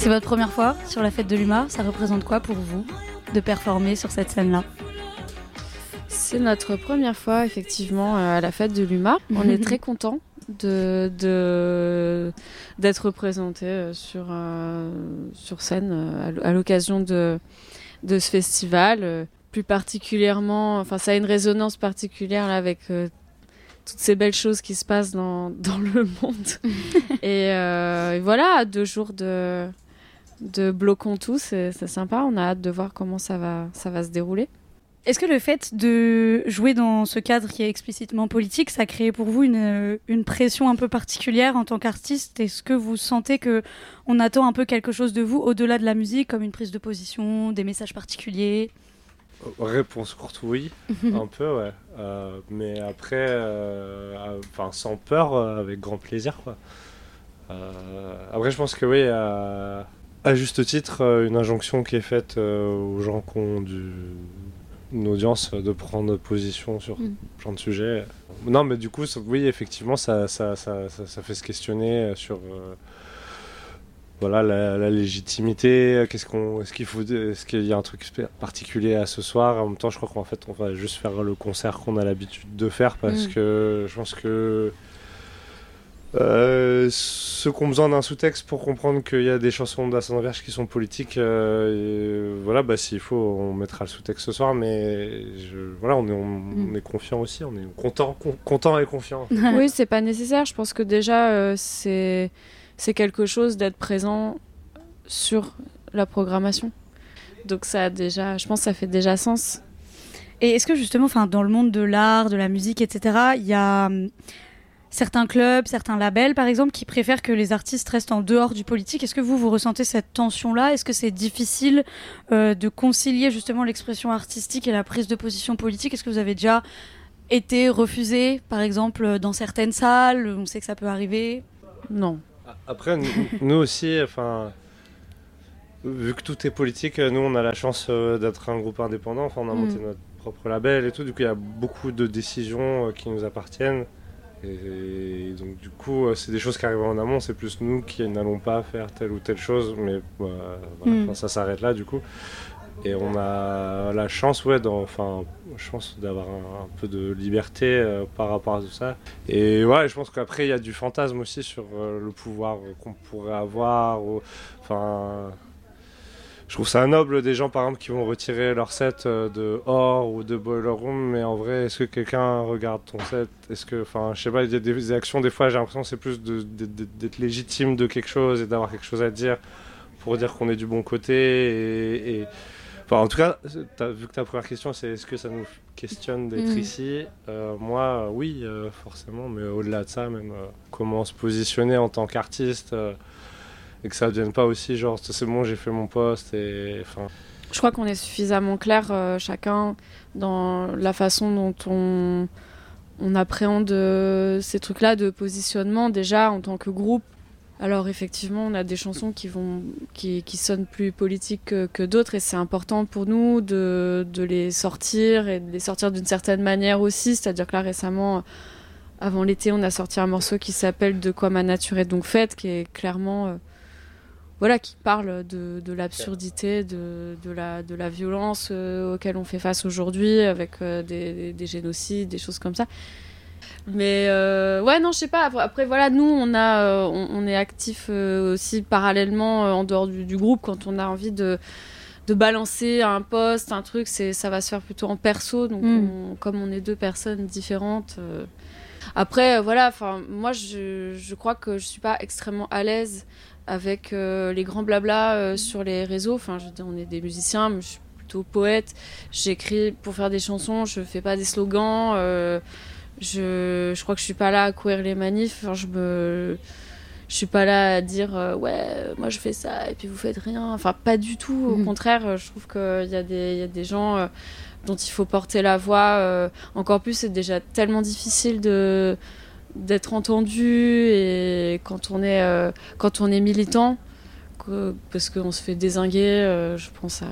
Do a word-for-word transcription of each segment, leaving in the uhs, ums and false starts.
C'est votre première fois sur la fête de l'U M A. Ça représente quoi pour vous de performer sur cette scène-là ? C'est notre première fois effectivement à la fête de l'U M A. On est très contents de, de, d'être représentés sur, euh, sur scène à l'occasion de, de ce festival. Plus particulièrement, enfin ça a une résonance particulière là, avec euh, toutes ces belles choses qui se passent dans, dans le monde. et, euh, et voilà, deux jours de, de bloquons tout, c'est, c'est sympa. On a hâte de voir comment ça va, ça va se dérouler. Est-ce que le fait de jouer dans ce cadre qui est explicitement politique, ça a créé pour vous une, une pression un peu particulière en tant qu'artiste ? Est-ce que vous sentez qu'on attend un peu quelque chose de vous au-delà de la musique, comme une prise de position, des messages particuliers ? Réponse courte, oui, un peu, ouais. Euh, mais après, euh, enfin, sans peur, avec grand plaisir, quoi. Euh, après, je pense que oui, à, à juste titre, une injonction qui est faite aux gens qui ont du, une audience de prendre position sur mm. plein de sujets. Non, mais du coup, ça, oui, effectivement, ça, ça, ça, ça, ça fait se questionner sur... Euh, Voilà, la, la légitimité, qu'est-ce qu'on, est-ce qu'il faut, est-ce qu'il y a un truc particulier à ce soir ? En même temps, je crois qu'en fait, on va juste faire le concert qu'on a l'habitude de faire parce mmh. que je pense que euh, ceux qui ont besoin d'un sous-texte pour comprendre qu'il y a des chansons d'Ascendant Vierge qui sont politiques, euh, et voilà, bah s'il faut, on mettra le sous-texte ce soir, mais je, voilà, on est, on, mmh. on est confiant aussi, on est content, con, content et confiant. Oui, c'est pas nécessaire. Je pense que déjà, euh, c'est c'est quelque chose d'être présent sur la programmation. Donc ça a déjà, je pense que ça fait déjà sens. Et est-ce que justement, enfin, dans le monde de l'art, de la musique, et cetera, il y a hum, certains clubs, certains labels, par exemple, qui préfèrent que les artistes restent en dehors du politique ? Est-ce que vous, vous ressentez cette tension-là ? Est-ce que c'est difficile euh, de concilier justement l'expression artistique et la prise de position politique ? Est-ce que vous avez déjà été refusé, par exemple, dans certaines salles ? On sait que ça peut arriver. Non. Après, nous, nous aussi, enfin, vu que tout est politique, nous on a la chance euh, d'être un groupe indépendant. Enfin, on a mmh. monté notre propre label et tout. Du coup, il y a beaucoup de décisions euh, qui nous appartiennent. Et, et donc, du coup, euh, c'est des choses qui arrivent en amont. C'est plus nous qui n'allons pas faire telle ou telle chose, mais euh, voilà, mmh. ça s'arrête là, du coup. Et on a la chance, ouais, enfin, chance d'avoir un, un peu de liberté euh, par rapport à tout ça. Et ouais, je pense qu'après, il y a du fantasme aussi sur euh, le pouvoir euh, qu'on pourrait avoir. Ou, enfin, je trouve ça noble des gens, par exemple, qui vont retirer leur set euh, de Or ou de Boiler Room. Mais en vrai, est-ce que quelqu'un regarde ton set ? Est-ce que, enfin, je sais pas, il y a des actions, des fois, j'ai l'impression que c'est plus de, de, de, d'être légitime de quelque chose et d'avoir quelque chose à dire pour dire qu'on est du bon côté et... et Enfin, en tout cas, vu que ta première question, c'est est-ce que ça nous questionne d'être mmh. ici ? euh, Moi, oui, euh, forcément, mais au-delà de ça, même euh, comment se positionner en tant qu'artiste euh, et que ça ne devienne pas aussi genre c'est bon, j'ai fait mon poste. Et, enfin... Je crois qu'on est suffisamment clair euh, chacun dans la façon dont on, on appréhende euh, ces trucs-là de positionnement déjà en tant que groupe. Alors effectivement, on a des chansons qui, vont, qui, qui sonnent plus politiques que, que d'autres et c'est important pour nous de, de les sortir et de les sortir d'une certaine manière aussi. C'est-à-dire que là récemment, avant l'été, on a sorti un morceau qui s'appelle « De quoi ma nature est donc faite » qui est clairement, euh, voilà, qui parle de, de l'absurdité, de, de, la, de la violence euh, auquel on fait face aujourd'hui avec euh, des, des, des génocides, des choses comme ça. Mais euh, ouais, non, je sais pas. Après, après voilà, nous, on, a, euh, on, on est actifs euh, aussi parallèlement euh, en dehors du, du groupe quand on a envie de, de balancer un post, un truc, c'est, ça va se faire plutôt en perso. Donc, mm. on, comme on est deux personnes différentes. Euh... Après, euh, voilà, moi, je, je crois que je suis pas extrêmement à l'aise avec euh, les grands blabla euh, sur les réseaux. Enfin, je veux dire, on est des musiciens, mais je suis plutôt poète. J'écris pour faire des chansons, je fais pas des slogans. Euh, Je, je crois que je suis pas là à courir les manifs. Enfin, je me, je suis pas là à dire euh, ouais, moi je fais ça et puis vous faites rien. Enfin, pas du tout. Au mmh. contraire, je trouve qu'il y a des, il y a des gens euh, dont il faut porter la voix. Euh, encore plus, c'est déjà tellement difficile de d'être entendu et quand on est euh, quand on est militant, que, parce qu'on se fait dézinguer. Euh, je pense à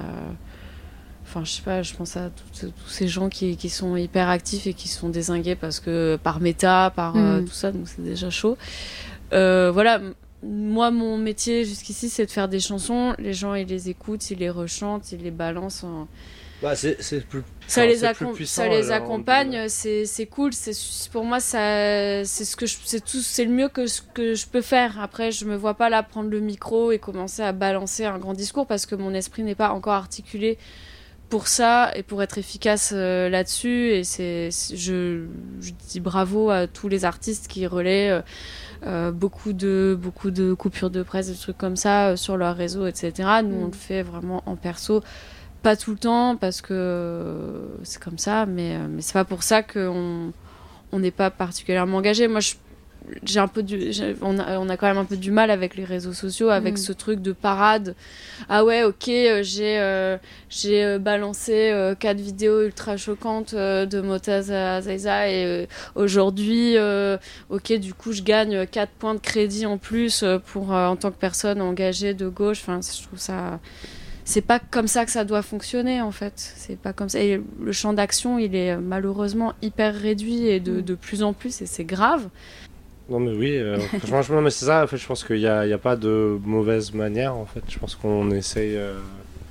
Enfin, je sais pas, je pense à tous ces gens qui, qui sont hyper actifs et qui sont dézingués parce que par méta, par mmh. euh, tout ça, donc c'est déjà chaud. Euh, voilà, moi, mon métier jusqu'ici, c'est de faire des chansons. Les gens, ils les écoutent, ils les rechantent, ils les balancent. En... Bah, c'est, c'est plus, ça, enfin, les, c'est accom- plus puissant, ça les alors, accompagne, on... c'est, c'est cool. C'est, pour moi, ça, c'est, ce que je, c'est, tout, c'est le mieux que ce que je peux faire. Après, je me vois pas là prendre le micro et commencer à balancer un grand discours parce que mon esprit n'est pas encore articulé pour ça et pour être efficace euh, là-dessus. Et c'est, c'est je, je dis bravo à tous les artistes qui relaient euh, euh, beaucoup de beaucoup de coupures de presse, des trucs comme ça euh, sur leur réseau, et cetera. Nous, mmh. on le fait vraiment en perso. Pas tout le temps, parce que euh, c'est comme ça, mais, euh, mais c'est pas pour ça qu'on on n'est pas particulièrement engagé. Moi, je, j'ai un peu du, j'ai, on, a, on a quand même un peu du mal avec les réseaux sociaux, avec mmh. ce truc de parade. Ah ouais, ok, euh, j'ai, euh, j'ai euh, balancé euh, quatre vidéos ultra choquantes euh, de Motaz à Zaïza, et euh, aujourd'hui, euh, ok, du coup, je gagne quatre points de crédit en plus pour, euh, en tant que personne engagée de gauche. Enfin, je trouve ça... C'est pas comme ça que ça doit fonctionner, en fait. C'est pas comme ça. Et le champ d'action, il est malheureusement hyper réduit et de, de plus en plus, et c'est grave. Non, mais oui, euh, franchement, mais c'est ça. En fait, je pense qu'il n'y a, il y a pas de mauvaise manière, en fait. Je pense qu'on essaye. Euh...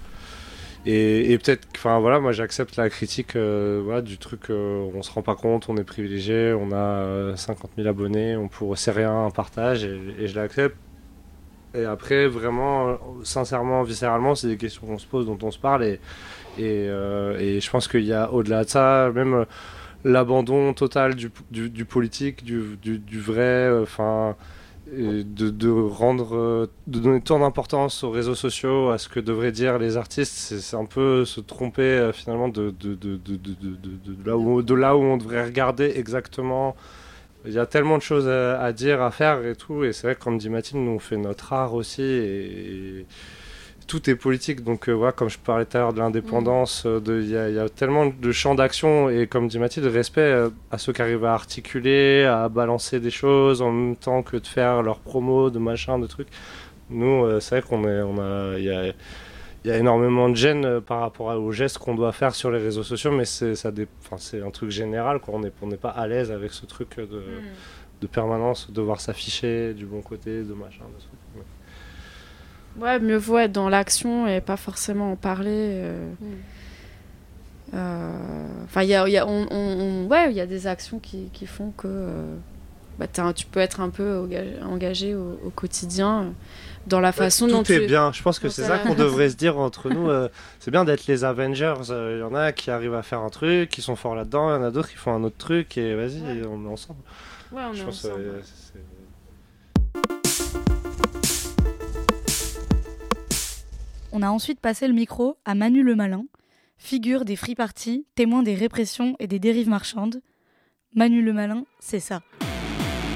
Et, et peut-être, enfin voilà, moi j'accepte la critique euh, voilà, du truc, euh, on se rend pas compte, on est privilégié, on a euh, cinquante mille abonnés, on pour c'est rien, un partage, et, et je l'accepte. Et après, vraiment, sincèrement, viscéralement, c'est des questions qu'on se pose, dont on se parle. Et, et, euh, et je pense qu'il y a au-delà de ça, même euh, l'abandon total du, du, du politique, du, du, du vrai, enfin, euh, de, de rendre, euh, de donner tant d'importance aux réseaux sociaux, à ce que devraient dire les artistes. C'est, c'est un peu se tromper euh, finalement de, de, de, de, de, de, de, de, là où, de là où on devrait regarder exactement. Il y a tellement de choses à, à dire, à faire et tout, et c'est vrai que comme dit Mathilde, nous on fait notre art aussi, et, et tout est politique, donc euh, voilà, comme je parlais tout à l'heure de l'indépendance, il mmh. y, y a tellement de champs d'action, et comme dit Mathilde, respect euh, à ceux qui arrivent à articuler, à balancer des choses en même temps que de faire leur promo, de machin, de trucs. Nous, euh, c'est vrai qu'on est, on a, y a Il y a énormément de gêne euh, par rapport aux gestes qu'on doit faire sur les réseaux sociaux, mais c'est, ça dé... enfin, c'est un truc général, quoi. On n'est on n'est pas à l'aise avec ce truc de, mm. de permanence, devoir s'afficher du bon côté, de machin, de trucs. Ouais. ouais, mieux vaut être dans l'action et pas forcément en parler. Euh... Mm. Euh... Enfin, il y a, y a, on, on, ouais, y a des actions qui, qui font que euh, bah, un, tu peux être un peu engagé au, au quotidien. Dans la façon ouais, tout dont est tu... bien. Je pense que c'est ça qu'on devrait se dire entre nous. Euh, c'est bien d'être les Avengers. Il euh, y en a qui arrivent à faire un truc, qui sont forts là-dedans. Il y en a d'autres qui font un autre truc. Et vas-y, ouais. on est ensemble. Ouais, on Je est pense ensemble. Euh, c'est... On a ensuite passé le micro à Manu le Malin, figure des free parties, témoin des répressions et des dérives marchandes. Manu le Malin, c'est ça.